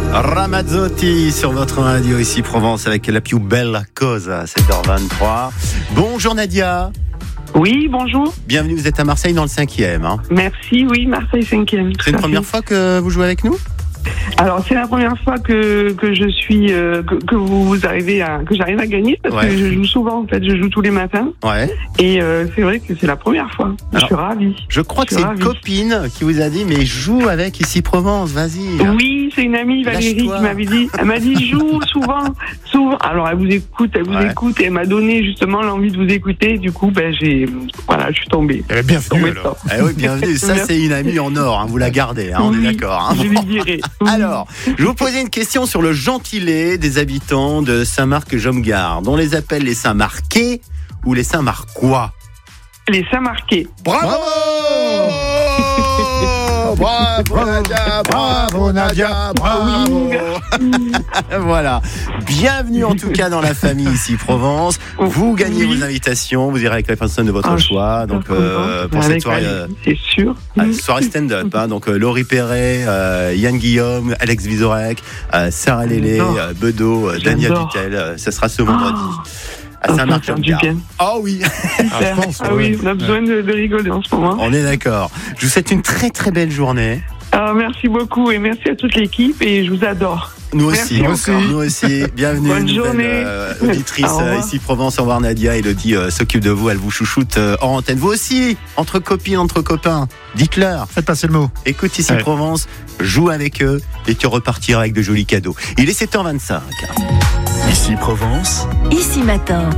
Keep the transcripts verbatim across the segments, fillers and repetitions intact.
Ramazzotti sur votre radio ici Provence avec la più bella cosa, sept heures vingt-trois. Bonjour Nadia. Oui, bonjour. Bienvenue, vous êtes à Marseille dans le cinquième. Hein. Merci, oui, Marseille cinquième. C'est une première fois que vous jouez avec nous ? Alors c'est la première fois que que je suis euh, que, que vous arrivez à que j'arrive à gagner parce ouais. que je joue souvent en fait, je joue tous les matins. Ouais. Et euh, c'est vrai que c'est la première fois. Alors, je suis ravie. Je crois je que c'est ravie. Une copine qui vous a dit mais joue avec ici Provence, vas-y. Oui, c'est une amie Valérie Lâche-toi. Qui m'avait dit. Elle m'a dit joue souvent, souvent. Alors elle vous écoute, elle vous ouais. écoute et elle m'a donné justement l'envie de vous écouter. Du coup, ben j'ai voilà, je suis tombée. Eh bien, bienvenue alors. Eh oui, bienvenue. Ça c'est une amie en or, hein, vous la gardez, hein, on oui, est d'accord. Hein. Je lui dirai. Alors, je vous posais une question sur le gentilé des habitants de Saint-Marc-Jomgarde. On les appelle les Saint-Marquais ou les Saint-Marquois ? Les Saint-Marquais. Bravo, bravo, bravo Nadia, bravo Nadia, bravo. Voilà. Bienvenue en tout cas dans la famille ici Provence. Vous gagnez oui. vos invitations, vous irez avec la personne de votre oh, choix. Donc euh, pour cette soirée, euh, c'est sûr. Euh, soirée stand-up. Hein, donc euh, Laurie Perret, euh, Yann Guillaume, Alex Vizorek, euh, Sarah Lélé, euh, Bedeau, euh, Dania Dutel. Euh, ça sera ce vendredi. Oh. À Saint-Marc-Jomgarde. Oh oui. Ah, je pense, ah oui, on a besoin de, de rigoler en ce moment. On est d'accord. Je vous souhaite une très très belle journée. Ah, merci beaucoup et merci à toute l'équipe et je vous adore. Nous aussi, nous aussi, nous aussi. Bienvenue, bonne journée. Euh, auditrice euh, ici Provence. Au revoir Nadia. Elodie euh, s'occupe de vous, elle vous chouchoute euh, en antenne. Vous aussi, entre copines, entre copains. Dites-leur. Faites passer le mot. Écoute ici ouais. Provence, joue avec eux et tu repartiras avec de jolis cadeaux. Il est sept heures vingt-cinq. Ici Provence. Ici matin.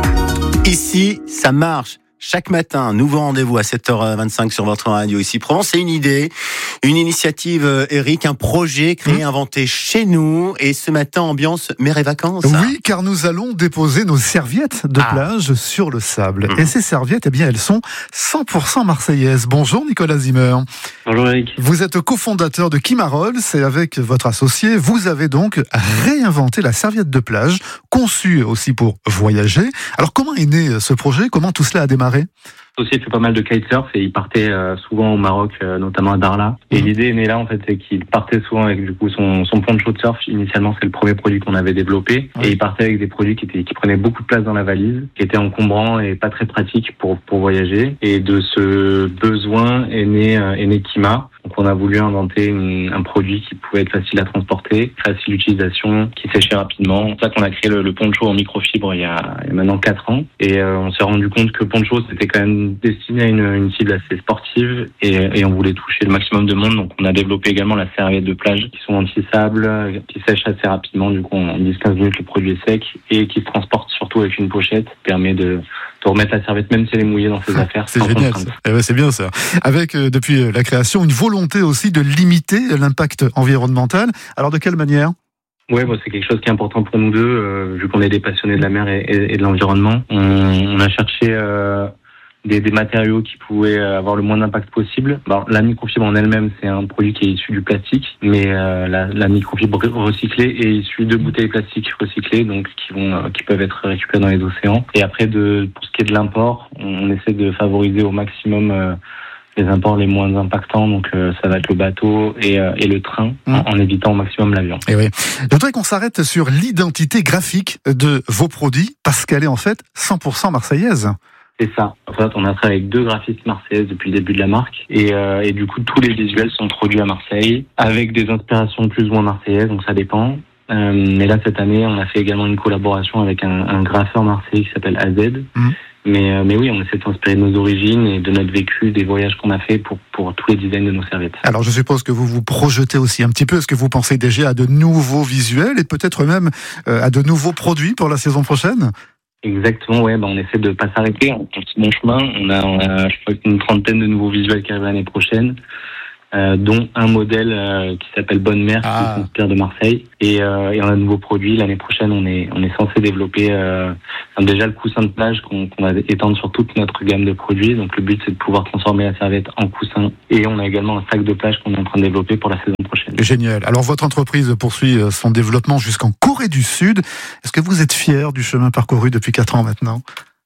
Ici, ça marche. Chaque matin, nouveau rendez-vous à sept heures vingt-cinq sur votre radio ici Provence. C'est une idée, une initiative, euh, Eric, un projet créé, mmh. inventé chez nous. Et ce matin, ambiance mer et vacances. Oui, car nous allons déposer nos serviettes de ah. plage sur le sable. Mmh. Et ces serviettes, eh bien, elles sont cent pour cent marseillaises. Bonjour Nicolas Zimmer. Bonjour Eric. Vous êtes cofondateur de Kimarol. C'est avec votre associé. Vous avez donc réinventé la serviette de plage, conçue aussi pour voyager. Alors comment est né ce projet ? Comment tout cela a démarré ? Aussi, il fait pas mal de kitesurf et il partait euh, souvent au Maroc, euh, notamment à Darla. Et mmh. l'idée est née là, en fait, c'est qu'il partait souvent avec du coup son, son poncho de surf. Initialement, c'est le premier produit qu'on avait développé. Ouais. Et il partait avec des produits qui étaient, qui prenaient beaucoup de place dans la valise, qui étaient encombrants et pas très pratiques pour, pour voyager. Et de ce besoin est né, euh, est né Kima. Donc on a voulu inventer une, un produit qui pouvait être facile à transporter, facile d'utilisation, qui séchait rapidement. C'est pour ça qu'on a créé le, le poncho en microfibre il y a, il y a maintenant quatre ans. Et euh, on s'est rendu compte que poncho, c'était quand même destiné à une, une cible assez sportive et, et on voulait toucher le maximum de monde. Donc on a développé également la serviette de plage qui sont anti-sable, qui sèchent assez rapidement. Du coup, en dix à quinze minutes, le produit est sec et qui se transporte surtout avec une pochette, qui permet de... de remettre la serviette même si elle est mouillée dans ses affaires. C'est génial, ça. Eh ben, c'est bien ça. Avec, euh, depuis la création, une volonté aussi de limiter l'impact environnemental. Alors, de quelle manière ? Oui, bon, c'est quelque chose qui est important pour nous deux, euh, vu qu'on est des passionnés de la mer et, et, et de l'environnement. On, on a cherché euh, des, des matériaux qui pouvaient avoir le moins d'impact possible. Alors, la microfibre en elle-même, c'est un produit qui est issu du plastique, mais euh, la, la microfibre recyclée est issue de bouteilles plastiques recyclées, donc qui vont, euh, qui peuvent être récupérées dans les océans. Et après, de, pour ce qui est de l'import, on, on essaie de favoriser au maximum euh, les imports les moins impactants, donc euh, ça va être le bateau et, euh, et le train, mmh. en, en évitant au maximum l'avion. Et oui. Je voudrais qu'on s'arrête sur l'identité graphique de vos produits, parce qu'elle est en fait cent pour cent marseillaise. C'est ça. En fait, on a travaillé avec deux graphistes marseillaises depuis le début de la marque. Et, euh, et du coup, tous les visuels sont produits à Marseille, avec des inspirations plus ou moins marseillaises, donc ça dépend. Euh, mais là, cette année, on a fait également une collaboration avec un, un graffeur marseillais qui s'appelle A Z. Mmh. Mais, euh, mais oui, on essaie de s'inspirer de nos origines et de notre vécu, des voyages qu'on a fait pour, pour tous les designs de nos serviettes. Alors, je suppose que vous vous projetez aussi un petit peu. Est-ce que vous pensez déjà à de nouveaux visuels et peut-être même euh, à de nouveaux produits pour la saison prochaine ? Exactement, ouais, bah on essaie de pas s'arrêter, on continue bon chemin. On a, on a, je crois, une trentaine de nouveaux visuels qui arrivent l'année prochaine, euh, dont un modèle euh, qui s'appelle Bonne Mer, ah. qui s'inspire de Marseille. Et, euh, et on a de nouveaux produits. L'année prochaine, on est, on est censé développer euh, déjà le coussin de plage qu'on, qu'on va étendre sur toute notre gamme de produits. Donc le but, c'est de pouvoir transformer la serviette en coussin. Et on a également un sac de plage qu'on est en train de développer pour la saison prochaine. Génial. Alors votre entreprise poursuit son développement jusqu'en Corée du Sud. Est-ce que vous êtes fier du chemin parcouru depuis quatre ans maintenant ?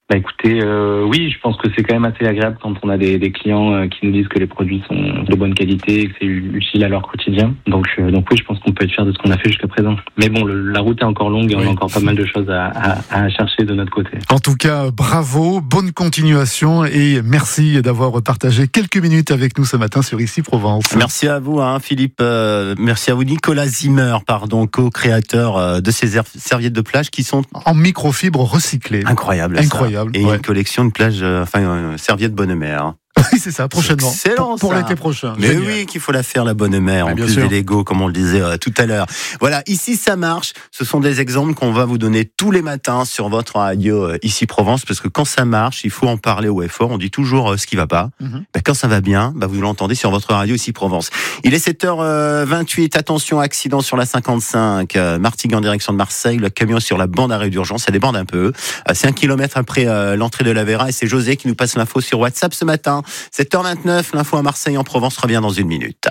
Bah écoutez, euh, oui, je pense que c'est quand même assez agréable quand on a des, des clients euh, qui nous disent que les produits sont de bonne qualité et que c'est utile à leur quotidien. Donc, euh, donc oui, je pense qu'on peut être fier de ce qu'on a fait jusqu'à présent. Mais bon, le, la route est encore longue et oui. on a encore pas mal de choses à, à, à chercher de notre côté. En tout cas, bravo, bonne continuation et merci d'avoir partagé quelques minutes avec nous ce matin sur Ici Provence. Merci à vous, hein, Philippe. Euh, merci à vous, Nicolas Zimmer, pardon, co-créateur euh, de ces serviettes de plage qui sont en microfibre recyclée. Incroyable. Incroyable. Et ouais. une collection de plages, euh, enfin, euh, serviettes bonne mère. Oui, c'est ça, prochainement. C'est excellent, pour, pour ça. l'été prochain. Mais Génial. oui, qu'il faut la faire, la bonne mère, oui, en plus sûr. des Lego, comme on le disait euh, tout à l'heure. Voilà, ici ça marche. Ce sont des exemples qu'on va vous donner tous les matins sur votre radio euh, Ici Provence, parce que quand ça marche, il faut en parler haut et fort. On dit toujours euh, ce qui va pas. Mm-hmm. Ben, quand ça va bien, ben, vous l'entendez sur votre radio Ici Provence. Il est sept heures vingt-huit. Attention, accident sur la cinquante-cinq. Euh, Martigues en direction de Marseille. Le camion sur la bande arrêt d'urgence. Ça déborde un peu. Euh, c'est un kilomètre après euh, l'entrée de la Vera. Et c'est José qui nous passe l'info sur WhatsApp ce matin. sept heures vingt-neuf. L'info à Marseille en Provence revient dans une minute.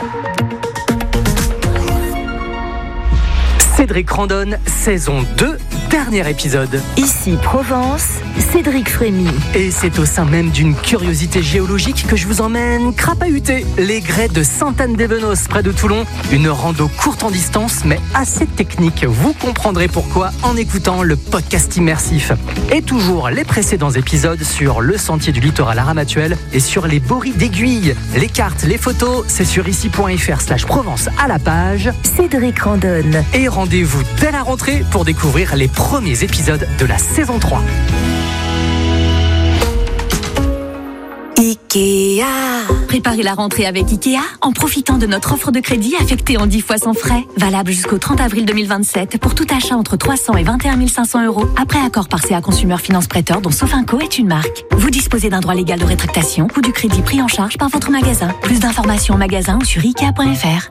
Cédric Randonne, saison deux, dernier épisode. Ici Provence, Cédric Frémy. Et c'est au sein même d'une curiosité géologique que je vous emmène crapahuter les grès de Sainte-Anne-des-Venos, près de Toulon. Une rando courte en distance, mais assez technique. Vous comprendrez pourquoi en écoutant le podcast immersif. Et toujours les précédents épisodes sur le sentier du littoral Aramatuel et sur les boris d'Aiguille. Les cartes, les photos, c'est sur ici.fr slash Provence à la page Cédric Randonne. Et rendez-vous dès la rentrée pour découvrir les premiers épisodes de la saison trois. Ikea. Préparez la rentrée avec Ikea en profitant de notre offre de crédit affectée en dix fois sans frais. Valable jusqu'au trente avril deux mille vingt-sept pour tout achat entre trois cents et vingt et un mille cinq cents euros. Après accord par C A Consumer Finance Prêteur dont Sofinco est une marque. Vous disposez d'un droit légal de rétractation ou du crédit pris en charge par votre magasin. Plus d'informations en magasin ou sur ikea point f r.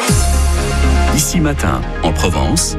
Ici Matin, en Provence,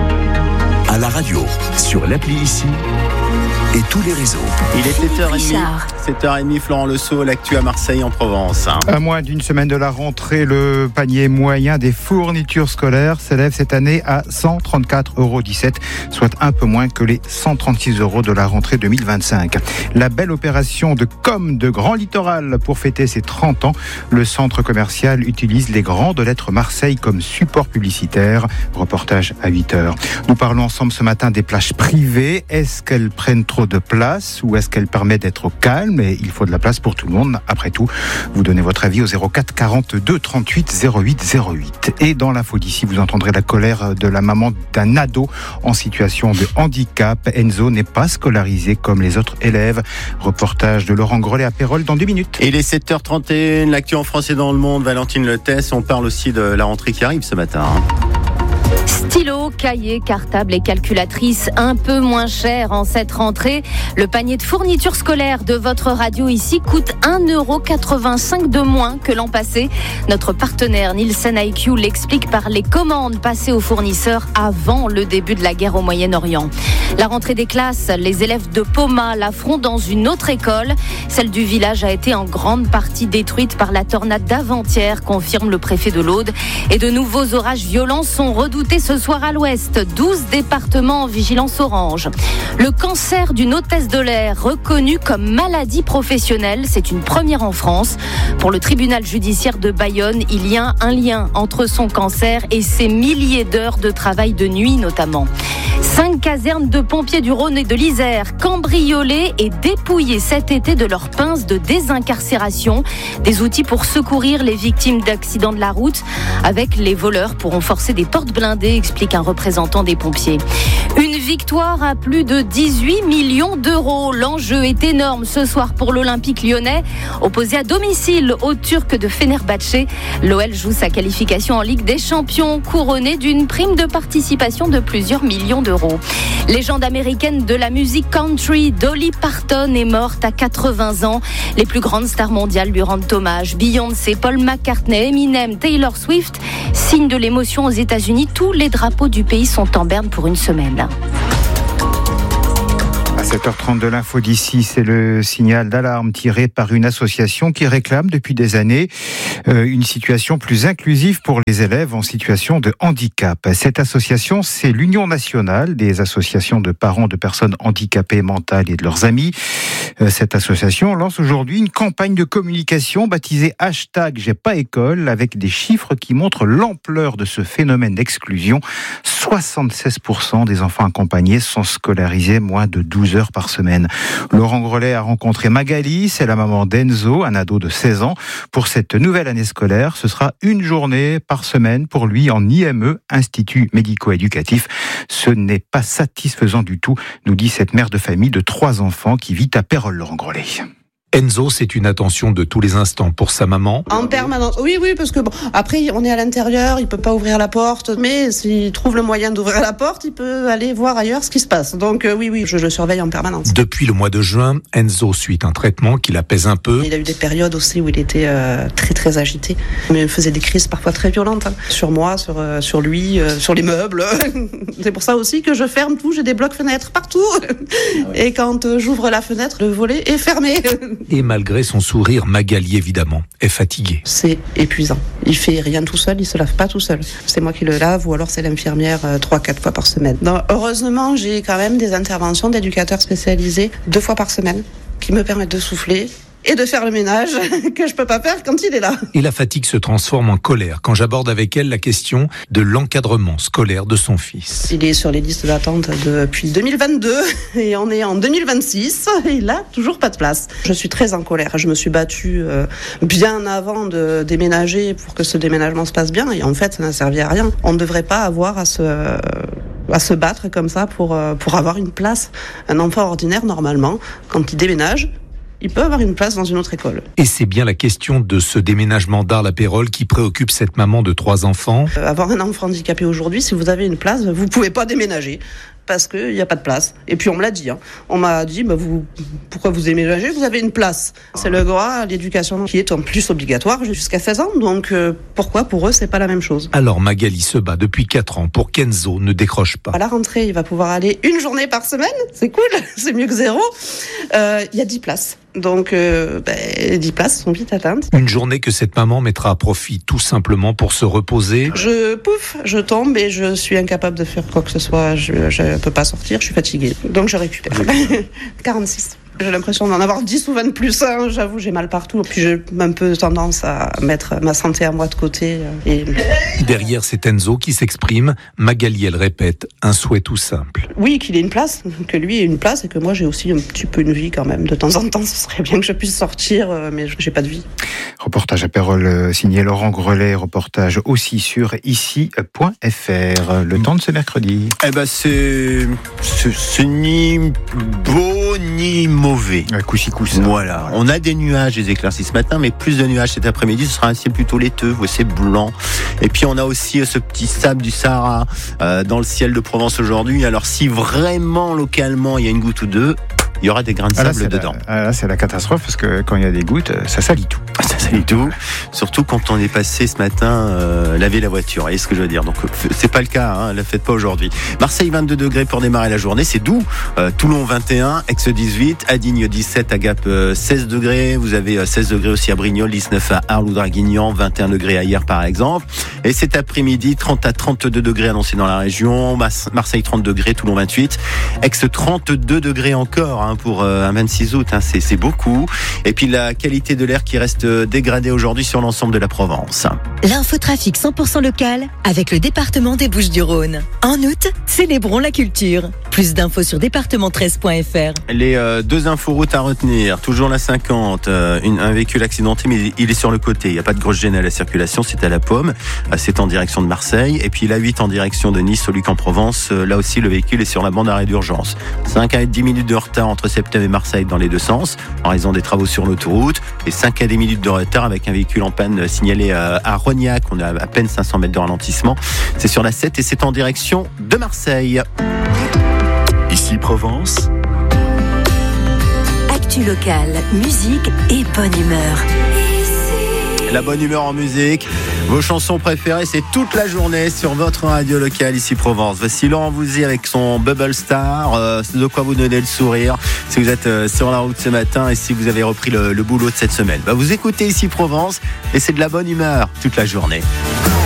à la radio, sur l'appli Ici et tous les réseaux. Il est sept heures trente, sept heures trente, Florent Le Sceau, l'actu à Marseille en Provence. À moins d'une semaine de la rentrée, le panier moyen des fournitures scolaires s'élève cette année à cent trente-quatre euros dix-sept, soit un peu moins que les cent trente-six euros de la rentrée deux mille vingt-cinq. La belle opération de com de Grand Littoral pour fêter ses trente ans. Le centre commercial utilise les grandes lettres Marseille comme support publicitaire. Reportage à huit heures. Nous parlons ensemble ce matin des plages privées. Est-ce qu'elles prennent trop de place ou est-ce qu'elle permet d'être au calme? Et il faut de la place pour tout le monde. Après tout, vous donnez votre avis au zéro quatre quarante-deux trente-huit zéro huit zéro huit. Et dans l'info d'ici, vous entendrez la colère de la maman d'un ado en situation de handicap. Enzo n'est pas scolarisé comme les autres élèves. Reportage de Laurent Grelet à Pérol dans deux minutes. Et il est sept heures trente et un, l'actu en France et dans le monde. Valentine Letès, on parle aussi de la rentrée qui arrive ce matin. Stylo, cahier, cartable et calculatrice un peu moins cher en cette rentrée. Le panier de fournitures scolaires de votre radio ici coûte un euro quatre-vingt-cinq de moins que l'an passé. Notre partenaire Nielsen I Q l'explique par les commandes passées aux fournisseurs avant le début de la guerre au Moyen-Orient. La rentrée des classes, les élèves de Poma la feront dans une autre école. Celle du village a été en grande partie détruite par la tornade d'avant-hier, confirme le préfet de l'Aude. Et de nouveaux orages violents sont redoutés ce soir à l'ouest. douze départements en vigilance orange. Le cancer d'une hôtesse de l'air reconnu comme maladie professionnelle, c'est une première en France. Pour le tribunal judiciaire de Bayonne, il y a un lien entre son cancer et ses milliers d'heures de travail de nuit notamment. Cinq casernes de pompiers du Rhône et de l'Isère cambriolées et dépouillées cet été de leurs pinces de désincarcération, des outils pour secourir les victimes d'accidents de la route. Avec les voleurs pourront forcer des portes blindées, explique un représentant des pompiers. Une victoire à plus de dix-huit millions d'euros. L'enjeu est énorme ce soir pour l'Olympique lyonnais. Opposé à domicile aux Turcs de Fenerbahçe, l'O L joue sa qualification en Ligue des Champions, couronnée d'une prime de participation de plusieurs millions d'euros. Légende américaine de la musique country, Dolly Parton est morte à quatre-vingts ans. Les plus grandes stars mondiales lui rendent hommage. Beyoncé, Paul McCartney, Eminem, Taylor Swift. Signe de l'émotion aux États-Unis, tous les drapeaux du pays sont en berne pour une semaine. sept heures trente de l'info d'ici, c'est le signal d'alarme tiré par une association qui réclame depuis des années euh, une situation plus inclusive pour les élèves en situation de handicap. Cette association, c'est l'Union nationale des associations de parents de personnes handicapées mentales et de leurs amis. Euh, cette association lance aujourd'hui une campagne de communication baptisée hashtag J'ai pas école, avec des chiffres qui montrent l'ampleur de ce phénomène d'exclusion. soixante-seize pour cent des enfants accompagnés sont scolarisés moins de douze heures par semaine. Laurent Grelet a rencontré Magali, c'est la maman d'Enzo, un ado de seize ans. Pour cette nouvelle année scolaire, ce sera une journée par semaine pour lui en I M E, Institut médico-éducatif. Ce n'est pas satisfaisant du tout, nous dit cette mère de famille de trois enfants qui vit à Pérols, Laurent Grelet. Enzo, c'est une attention de tous les instants pour sa maman. En permanence. Oui, oui, parce que bon, après, on est à l'intérieur, il peut pas ouvrir la porte, mais s'il trouve le moyen d'ouvrir la porte, il peut aller voir ailleurs ce qui se passe. Donc euh, oui, oui, je le surveille en permanence. Depuis le mois de juin, Enzo suit un traitement qui l'apaise un peu. Il a eu des périodes aussi où il était euh, très très agité, mais il faisait des crises parfois très violentes, hein. Sur moi, sur euh, sur lui, euh, sur les meubles. C'est pour ça aussi que je ferme tout, j'ai des blocs fenêtres partout. Ah ouais. Et quand euh, j'ouvre la fenêtre, le volet est fermé. Et malgré son sourire, Magali, évidemment, est fatiguée. C'est épuisant. Il fait rien tout seul, il se lave pas tout seul. C'est moi qui le lave ou alors c'est l'infirmière euh, trois, quatre fois par semaine. Donc, heureusement, j'ai quand même des interventions d'éducateurs spécialisés deux fois par semaine qui me permettent de souffler et de faire le ménage que je peux pas faire quand il est là. Et la fatigue se transforme en colère quand j'aborde avec elle la question de l'encadrement scolaire de son fils. Il est sur les listes d'attente depuis deux mille vingt-deux et on est en deux mille vingt-six et il a toujours pas de place. Je suis très en colère. Je me suis battue bien avant de déménager pour que ce déménagement se passe bien et en fait ça n'a servi à rien. On ne devrait pas avoir à se... à se battre comme ça pour, pour avoir une place. Un enfant ordinaire, normalement, quand il déménage, il peut avoir une place dans une autre école. Et c'est bien la question de ce déménagement d'Arles-à-Pérols qui préoccupe cette maman de trois enfants. Euh, avoir un enfant handicapé aujourd'hui, si vous avez une place, vous pouvez pas déménager parce qu'il n'y a pas de place. Et puis on me l'a dit. Hein. On m'a dit, bah, vous, pourquoi vous déménagez ? Vous avez une place. C'est le droit à l'éducation qui est en plus obligatoire jusqu'à seize ans. Donc euh, pourquoi pour eux, c'est pas la même chose ? Alors Magali se bat depuis quatre ans pour qu'Enzo ne décroche pas. À la rentrée, il va pouvoir aller une journée par semaine. C'est cool, c'est mieux que zéro. Euh, il y a dix places. Donc, euh, ben, dix places sont vite atteintes. Une journée que cette maman mettra à profit tout simplement pour se reposer. Je pouf, je tombe et je suis incapable de faire quoi que ce soit. Je ne peux pas sortir, je suis fatiguée. Donc, je récupère. quarante-six. J'ai l'impression d'en avoir dix ou vingt de plus. Hein. J'avoue, j'ai mal partout. Puis j'ai un peu tendance à mettre ma santé à moi de côté. Et... Derrière, c'est Enzo qui s'exprime. Magali, elle répète un souhait tout simple. Oui, qu'il ait une place, que lui ait une place et que moi j'ai aussi un petit peu une vie quand même. De temps en temps, ce serait bien que je puisse sortir, mais j'ai pas de vie. Reportage à Pérols signé Laurent Grelet. Reportage aussi sur ici point f r. Le temps de ce mercredi. Eh ben c'est c'est, c'est ni beau ni mauvais. Coussi cousse. Voilà. On a des nuages, des éclaircies ce matin, mais plus de nuages cet après-midi. Ce sera un ciel plutôt laiteux, c'est blanc. Et puis on a aussi ce petit sable du Sahara euh, dans le ciel de Provence aujourd'hui. Alors si vraiment localement il y a une goutte ou deux, il y aura des grains de sable ah là, dedans. La, là, c'est la catastrophe parce que quand il y a des gouttes, ça salit tout. Ça salit tout. Surtout quand on est passé ce matin euh, laver la voiture. Vous voyez ce que je veux dire. Donc c'est pas le cas. Hein, la faites pas aujourd'hui. Marseille vingt-deux degrés pour démarrer la journée. C'est doux. Euh, Toulon vingt et un, Aix dix-huit, Adigne dix-sept, à Gap euh, seize degrés. Vous avez euh, seize degrés aussi à Brignoles, dix-neuf à Arles ou Draguignan, vingt et un degrés à hier par exemple. Et cet après-midi, trente à trente-deux degrés annoncés dans la région. Marseille trente degrés, Toulon vingt-huit, Aix trente-deux degrés encore. Hein, pour un vingt-six août, hein, c'est, c'est beaucoup. Et puis la qualité de l'air qui reste dégradée aujourd'hui sur l'ensemble de la Provence. L'infotrafic cent pour cent local avec le département des Bouches-du-Rhône. En août, célébrons la culture. Plus d'infos sur département treize point f r. Les euh, deux inforoutes à retenir. Toujours la cinquante, euh, une, un véhicule accidenté, mais il est sur le côté. Il n'y a pas de grosse gêne à la circulation, c'est à la Pomme. C'est en direction de Marseille. Et puis la huit en direction de Nice, au Luc en Provence. Là aussi, le véhicule est sur la bande d'arrêt d'urgence. cinq à dix minutes de retard entre Septem et Marseille dans les deux sens, en raison des travaux sur l'autoroute. Et cinq à dix minutes de retard avec un véhicule en panne signalé à Rognac. On a à peine cinq cents mètres de ralentissement. C'est sur la sept et c'est en direction de Marseille. Ici Provence. Actu locale, musique et bonne humeur. la bonne humeur en musique. Vos chansons préférées, c'est toute la journée sur votre radio locale ici Provence. Voici Laurent Voulzy avec son Bubble Star. Euh, c'est de quoi vous donner le sourire si vous êtes euh, sur la route ce matin et si vous avez repris le, le boulot de cette semaine. Bah, vous écoutez ici Provence et c'est de la bonne humeur toute la journée.